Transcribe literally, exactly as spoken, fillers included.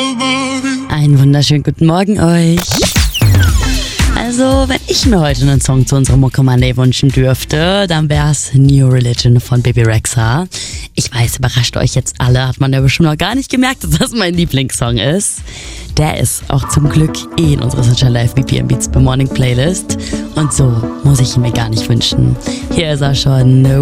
Einen wunderschönen guten Morgen euch. Also, wenn ich mir heute einen Song zu unserem Mucke Monday wünschen dürfte, dann wär's New Religion von Bebe Rexha. Ich weiß, überrascht euch jetzt alle, hat man ja bestimmt noch gar nicht gemerkt, dass das mein Lieblingssong ist. Der ist auch zum Glück eh in unserer Sunshine Live B P M Beats bei Morning Playlist. Und so muss ich ihn mir gar nicht wünschen. Hier ist er schon.